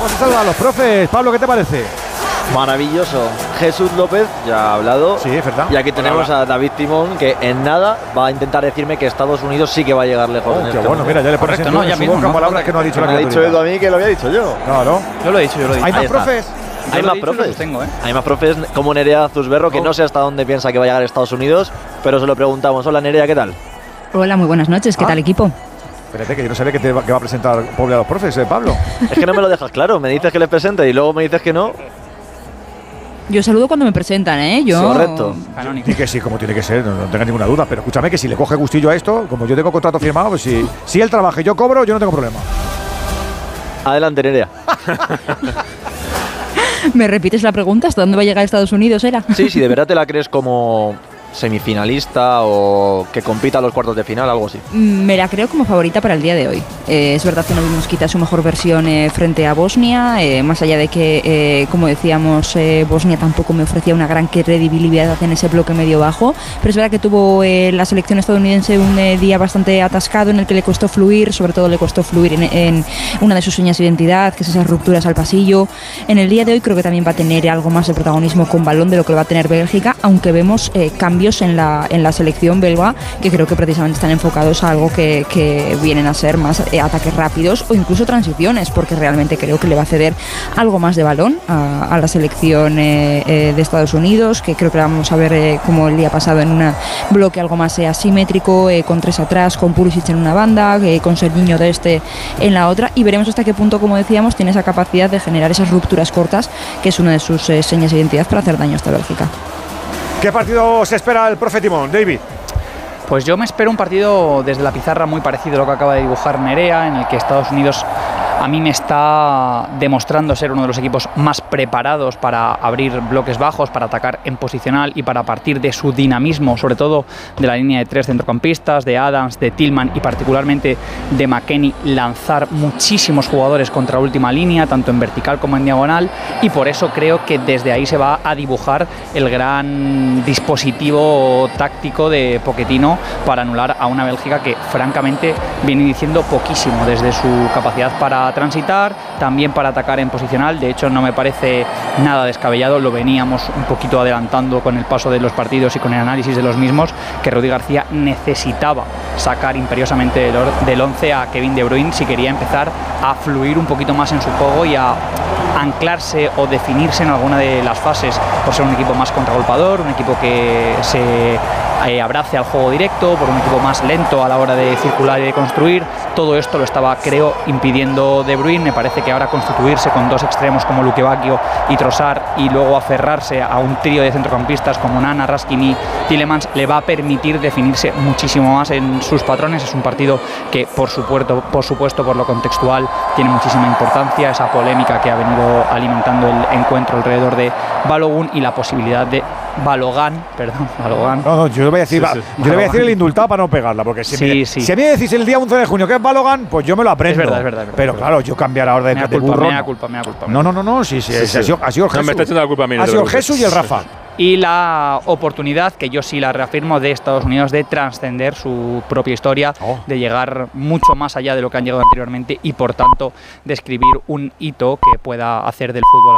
Vamos a saludar a los profes. Pablo, ¿qué te parece? Maravilloso. Jesús López ya ha hablado. Sí, es verdad. Y aquí tenemos a David Timón, que en nada va a intentar decirme que Estados Unidos sí que va a llegar lejos. Qué bueno, mira, ya le pones en su boca palabras que no ha dicho la criatura. Me ha dicho Edu a mí que lo había dicho yo. Claro. Yo lo he dicho. ¿Hay más profes? Hay más profes. Hay más profes como Nerea Zusberro, que no sé hasta dónde piensa que va a llegar a Estados Unidos, pero se lo preguntamos. Hola Nerea, ¿qué tal? Hola, muy buenas noches. ¿Qué tal, equipo? Espérate, que yo no sabía que va a presentar Pobre a los profes, Pablo. Es que no me lo dejas claro. Me dices que les presente y luego me dices que no. Yo saludo cuando me presentan, ¿eh? Correcto. Y que sí, como tiene que ser, no tenga ninguna duda. Pero escúchame que si le coge gustillo a esto, como yo tengo contrato firmado, pues si él trabaja y yo cobro, yo no tengo problema. Adelante, Nerea. ¿Me repites la pregunta? ¿Hasta dónde va a llegar Estados Unidos, era? Sí, si de verdad te la crees como semifinalista o que compita a los cuartos de final, algo así. Me la creo como favorita para el día de hoy. Es verdad que no vimos quizás su mejor versión frente a Bosnia, más allá de que, como decíamos, Bosnia tampoco me ofrecía una gran credibilidad en ese bloque medio-bajo, pero es verdad que tuvo la selección estadounidense un día bastante atascado en el que le costó fluir, sobre todo le costó fluir en una de sus señas de identidad, que es esas rupturas al pasillo. En el día de hoy creo que también va a tener algo más de protagonismo con balón de lo que lo va a tener Bélgica, aunque vemos cambios en la selección belga que creo que precisamente están enfocados a algo que vienen a ser más ataques rápidos o incluso transiciones, porque realmente creo que le va a ceder algo más de balón a la selección de Estados Unidos, que creo que la vamos a ver como el día pasado en un bloque algo más asimétrico, con tres atrás, con Pulisic en una banda, con Serginho de en la otra, y veremos hasta qué punto, como decíamos, tiene esa capacidad de generar esas rupturas cortas, que es una de sus señas de identidad para hacer daño a esta Bélgica. ¿Qué partido se espera el profe Timón, David? Pues yo me espero un partido desde la pizarra muy parecido a lo que acaba de dibujar Nerea, en el que Estados Unidos a mí me está demostrando ser uno de los equipos más preparados para abrir bloques bajos, para atacar en posicional y para partir de su dinamismo, sobre todo de la línea de tres centrocampistas, de Adams, de Tillman y particularmente de McKennie, lanzar muchísimos jugadores contra última línea, tanto en vertical como en diagonal, y por eso creo que desde ahí se va a dibujar el gran dispositivo táctico de Pochettino para anular a una Bélgica que francamente viene diciendo poquísimo desde su capacidad para transitar, también para atacar en posicional. De hecho, no me parece nada descabellado, lo veníamos un poquito adelantando con el paso de los partidos y con el análisis de los mismos, que Rudi García necesitaba sacar imperiosamente del 11 a Kevin De Bruyne si quería empezar a fluir un poquito más en su juego y a anclarse o definirse en alguna de las fases, por ser un equipo más contragolpador, un equipo que se abrace al juego directo, por un equipo más lento a la hora de circular y de construir. Todo esto lo estaba, creo, impidiendo De Bruyne. Me parece que ahora constituirse con dos extremos como Luque Bacchio y Trossard y luego aferrarse a un trío de centrocampistas como Nana, Raskin y Tielemans le va a permitir definirse muchísimo más en sus patrones. Es un partido que, por supuesto, por lo contextual, tiene muchísima importancia. Esa polémica que ha venido alimentando el encuentro alrededor de Balogun y la posibilidad de Balogun. No, yo le voy a decir, yo le voy a decir el indultado para no pegarla, porque si a mí me decís el día 11 de junio que es Balogun, pues yo me lo aprendo. Es verdad. Pero claro, yo cambiar ahora de burro. Me da culpa. No, sí, ha sido Jesús. No me está echando la culpa a mí. Ha sido Jesús y el Rafa. Y la oportunidad, que yo sí la reafirmo, de Estados Unidos de trascender su propia historia, de llegar mucho más allá de lo que han llegado anteriormente y por tanto de escribir un hito que pueda hacer del fútbol